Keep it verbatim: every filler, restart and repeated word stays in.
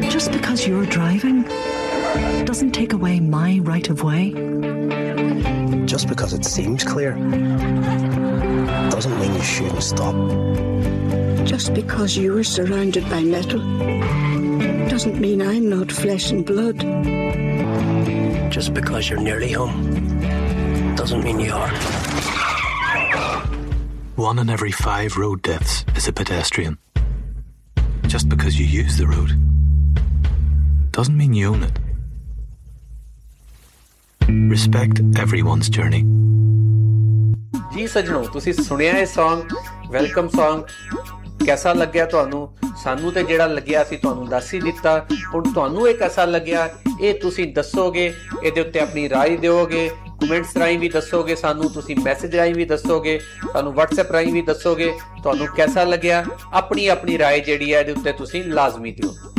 Just because you're driving doesn't take away my right of way. Just because it seems clear doesn't mean you shouldn't stop. Just because you are surrounded by metal doesn't mean I'm not flesh and blood. Just because you're nearly home doesn't mean you are. One in every five road deaths is a pedestrian. Just because you use the road doesn't mean you own it. Respect everyone's journey. जी सजनों, तुसी सुनिया ये song, welcome song कैसा लग्या तुहानू? सानू ते जेड़ा लग्या सी तुहानू दस ही दिता। हुण तुहानू ये कैसा लग्या ये तुसी दसोगे, इहदे उत्ते अपनी राय दिओगे, कमेंट्स राहीं भी दसोगे सानू, तुसी मैसेज राहीं भी दसोगे, सानू व्हाट्सएप राहीं भी दसोगे तुहानू कैसा लग्या। अपनी अपनी राय जेड़ी है इहदे उत्ते तुसी लाजमी दिओ।